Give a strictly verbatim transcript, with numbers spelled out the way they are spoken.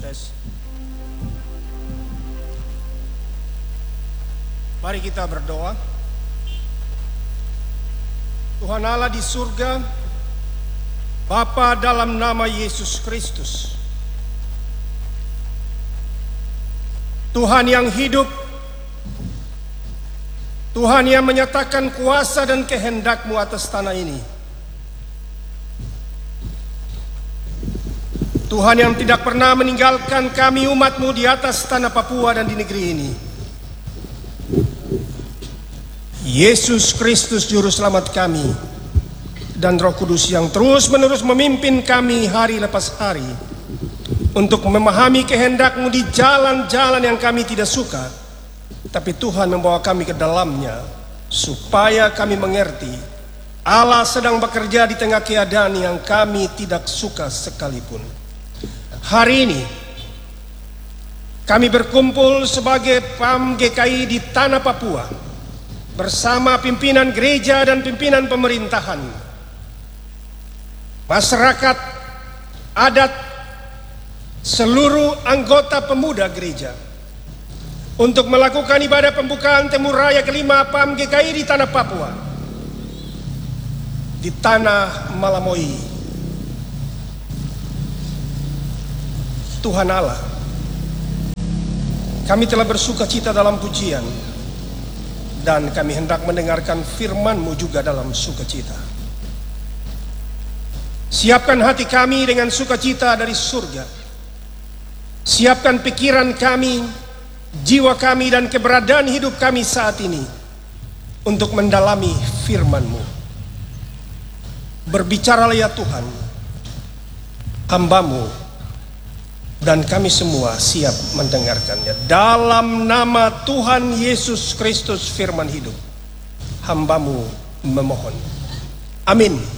tes. Mari kita berdoa. Tuhan Allah di surga, Bapa, dalam nama Yesus Kristus, Tuhan yang hidup, Tuhan yang menyatakan kuasa dan kehendak-Mu atas tanah ini, Tuhan yang tidak pernah meninggalkan kami umat-Mu di atas tanah Papua dan di negeri ini. Yesus Kristus Juru Selamat kami dan Roh Kudus yang terus-menerus memimpin kami hari lepas hari untuk memahami kehendak-Mu di jalan-jalan yang kami tidak suka, tapi Tuhan membawa kami ke dalamnya supaya kami mengerti Allah sedang bekerja di tengah keadaan yang kami tidak suka sekalipun. Hari ini kami berkumpul sebagai P A M G K I di tanah Papua bersama pimpinan gereja dan pimpinan pemerintahan, masyarakat adat, seluruh anggota pemuda gereja untuk melakukan ibadah pembukaan Temu Raya kelima P A M G K I di tanah Papua, di tanah Malamoi. Tuhan Allah, kami telah bersuka cita dalam pujian, dan kami hendak mendengarkan firman-Mu juga dalam sukacita. Siapkan hati kami dengan sukacita dari surga. Siapkan pikiran kami, jiwa kami, dan keberadaan hidup kami saat ini untuk mendalami firman-Mu. Berbicaralah ya Tuhan, hamba-Mu dan kami semua siap mendengarkannya. Dalam nama Tuhan Yesus Kristus firman hidup, hamba-Mu memohon. Amin.